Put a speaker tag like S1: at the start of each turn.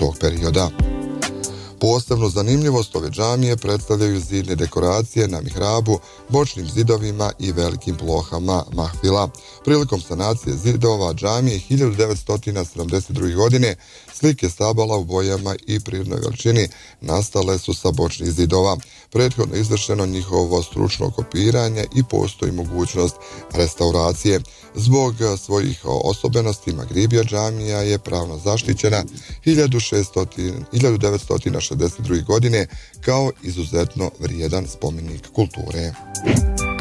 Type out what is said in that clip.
S1: tog perioda. Posebnu zanimljivost ove džamije predstavljaju zidne dekoracije na mihrabu, bočnim zidovima i velikim plohama mahfila. Prilikom sanacije zidova džamije 1972. godine slike stabala u bojama i prirodnoj veličini nastale su sa bočnih zidova. Prethodno izvršeno njihovo stručno kopiranje i postoji mogućnost restauracije. Zbog svojih osobenosti Magribija džamija je pravno zaštićena 1962. godine kao izuzetno vrijedan spomenik kulture.